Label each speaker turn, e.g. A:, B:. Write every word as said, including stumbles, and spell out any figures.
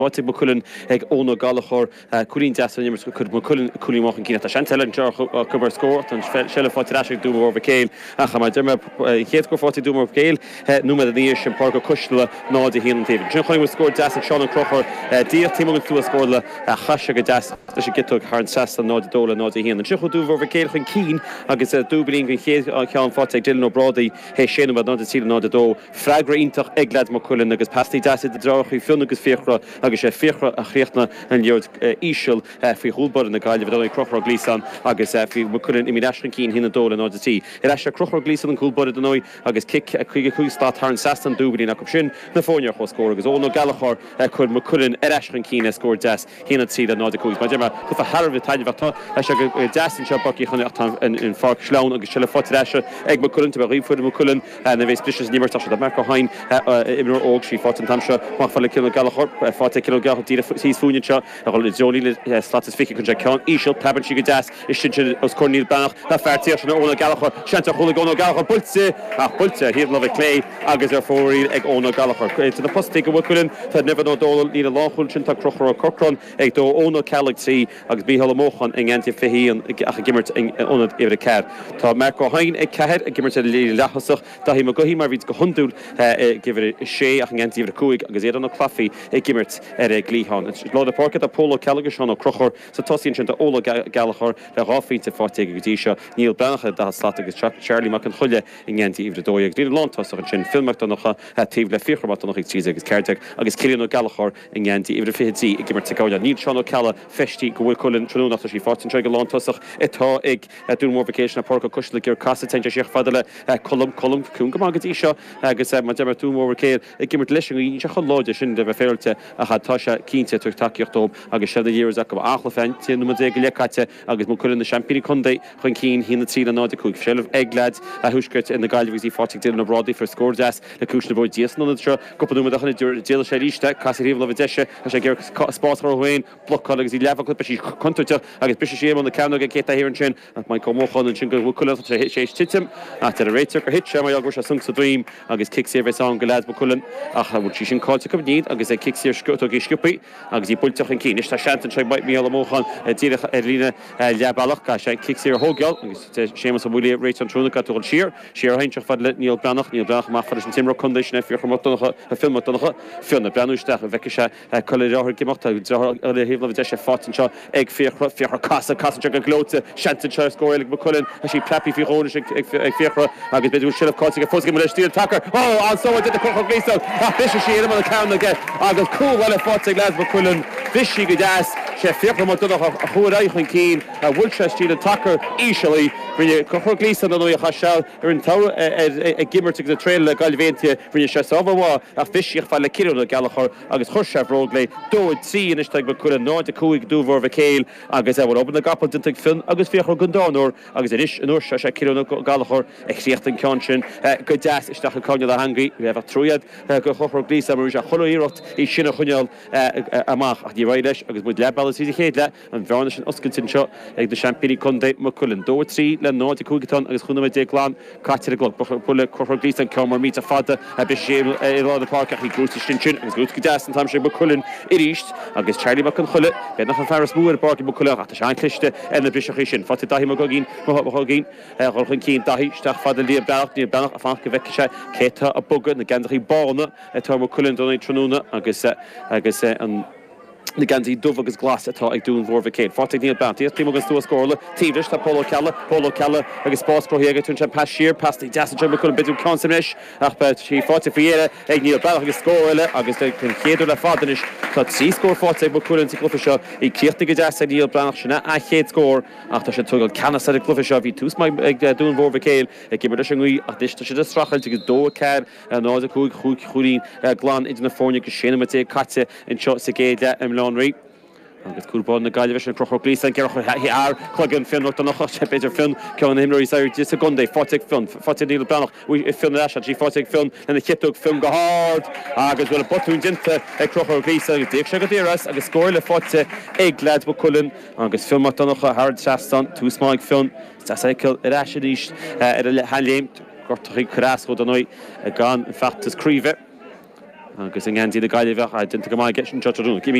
A: Fáte buculin ag óna galachor culín deasa nimmer go cud buculin culín mach an cína Chantal an jar cover score an shell fáte rasig dúm over céil a cha derma chéad go fáte dúm over céil núma a níos an park custla nád a hían taobh. Jin chuin score deasa Sean Crochor dír tímon tú scorla a chaise go deas tá sé gitug har an sesta nád dóla nád a hían. An trichu dúm over céil chun cín agus dúbrin go chéad cean fáte Dylan O'Brady hé sin ba nád a tíla nád a dó fragra intach eglad maculin agus pastí deasa de drach chu fiún agus fichra agus sé fichra a chréchtna an leod ísisiil fao húlbar na gaiile bh Crochor Gleeson agus fao muculin imi leisrin cín hína dóla nád a tí. I leis Crochor Gleeson an húlbar a nóid agus kick a chuige chuústá tar an sestan dúbrin nach sin na fónear cho scór agus óna galachar chun muculin a leisrin cín a scór des hína tí a nád a cúis. Ma derma chu a Harvh taide bhtá leis desin se baki chun in farc slán agus sile fáte leise ag muculin ba rifu muculin na bhééis splisis nimmer tá a Merca hain imir óg sí fátan tamse má fall kil galachar fáte kil gal tí tí fúne se a roll Johnny slatas fiki kun kan ísisiil peban si go das is sin os Cornel Banach a ferti na óna galachar Santa chola óna galachar pulse a pulse hí lo lé agus ar fóí ag óna galachar na post go buculin tá never no dó ní a láchul sin tá Crochor a Cochran ag dó óna Calixí agus bíhall móchan ing anti fihíon a gimmert óna iwre ceir. Tá Merca hain ag ceir a gimmert lí lechasach tá hí go hí mar ví go hundúil gifir sé a anti iwre cuaig agus éad an clafií ag gimmert ar glíán. Lá a parket a polo Callaghan Sean Crochor sa tosín sin óla galachar le ráfií te fáte go dtí seo Níl Benacha da slat agus Charlie mac an chuile in anti iwre dóig. Dí látas an sin filmach nocha tíh le fichmat noch ag tí agus ceirteach agus Cillian O'Gallagher in anti iwre fití ag gimmert teáile Níl Sean O'Calla festí go bhfuil culin trúna nach sí fátin tre go látasach itá ag dún mór vacation a park cosla gur casa teinte séch fadale colm colm cún go agad í seo agus ma derma tú mór céir ag gimmert leis í se chu láide sin de bheith féilte a chatá se cínte tuach takeíochtóm agus se díir a go achla fein tí nu dé go lecaite agus mo culin na champíní condé chun cín hína tí a náide cúig sellh eglad a thuúsgurt in na gaiilehí fátig Dylan O'Brady for score deas le cúsna bóid díasna seo gopaú a chuna déal sé ríiste casi riomh le deise a sé gur spás roiin bloc agus í lefaclip a sí contúte agus bis sé an na ceanna a céta hir an sin a mai comóchan an sin go bhcuil sé sé titim a tar a réiteach a hit sé mai agus a sung sa dream agus kick sé bheits an go lead buculin a bhfuil sí sin cáilte go níd agus é kick sé scut í sciúpaí agus í bulteach an cín. Is tá sean sé bait mí móchan tíireach ar lína lebalach a sé kick sé hógeal agus sémas a bhfuil réit an trúna tú sir séar haintach fad le Níl Beanach Níl Beanach má fad an timro condition fi chumachtacha a filmachtacha fionna breanúisteach a bheice se choileáthir gimachta a híh de sé fátin seo ag fiochar casa casa go glóte seanta se scóirlik buculin a sí plepi fi róne ag fiochra agus beidir sibh cáte go fósgim le stíl takar ó an so de Crochor Gleeson a bis sé an an ceanna ge agus cúhile fáte glas buculin fisí go deas sé fiochar má duna a chuaráich an cín a bhfuil se stíl takar ísisií rinne Crochor Gleeson an a chaseil ar an tá ag gimmert de trail le galvéntie rinne se sábhá a fisíoch fall le kiló a galachar agus chusef róg le dóid tí in iste buculin náid a cúig dúhór céil agus e bhfuil op na gapal dinteag fin agus fiochar gondánúir agus is an úr se sé kiló galachar ag chríocht an cean sin go deas isteach a cáine le hangaí bheh a trúiad go Crochor Gleeson mar a choíirecht í sinna chuneal amach ach dí roiiles agus bud lebal sí chéile an bhena sin oscailtin seo ag de champíní condé muculin dó trí le náid a cúigetán agus chuna dé glán caite glog bula Crochor Gleeson ceamar mí a fada a be sé i lá park í grúta sin sin agus grút go deas an tam sé buculin i ríist agus Charlie mac an chuile be nach an ferras múir barki buculach a se anclichte en na brisoch sin fat dahí mo gogin mo hogin rolchan cín dahí stach fad a líab beach ní benach a fan go veice se céta a bugad na gandaí bána a tá mo culin donna trúna agus agus an na gandí dubh agus glas atá ag dún bhór céin. Fáte níl bant. Tíos tí agus tú scóla, tíris tá Polo Cella, Polo Cella agus spás prohéige tún se pasíir, pastí deasa tún becul bitú consumis ach be sí fáte fiére ag níl bant agus scóile agus chun chéadú le fadanis tá sí scór fáte ag buculin sa clufa seo i cíirta go deasa níl bant sinna a chéad scór ach tá sé tugal canas a clufa seo bhí tús mai ag dún bhór céil ag gibar sin gí ach dis tá sé strachail agus dó ceir náid a cúig chuúín glán idir na fórne go sinna mate caite in seo sa géide im Lánraí agus cúlbáin na gaiile bheits an Crochor Gleeson cear ar chlugan fin nó nach sé beidir fin ceann himraí sair dí secundé fáteigh fin fáte Níl Beanach i fin leis sí fáteigh fin lena chiúg fin go hád agus bhfuil botún dinta ag Crochor Gleeson agus déag se go dtíras agus scóir le fáte ag lead buculin agus filmach donnacha hard seastan túsmáig fin tá cycle ar eisi ríist ar a haléim gortaí crasco don a gan in fact is críomh agus in gandí de gaiileh a den go mai get an choún.